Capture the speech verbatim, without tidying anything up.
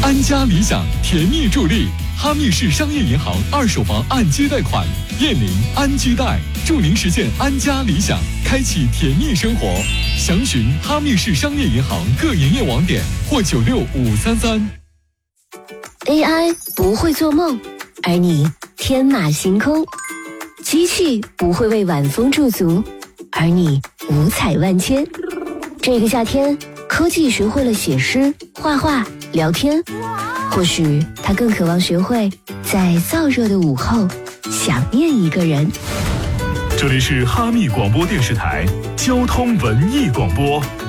安家理想甜蜜助力，哈密市商业银行二手房按揭贷款，燕邻安居贷，助您实现安家理想，开启甜蜜生活。详询哈密市商业银行各营业网点或九六五三三。 A I 不会做梦，而你天马行空；机器不会为晚风驻足，而你五彩万千。这个夏天，科技学会了写诗、画画、聊天，或许它更渴望学会在燥热的午后想念一个人。 这里是哈密广播电视台交通文艺广播。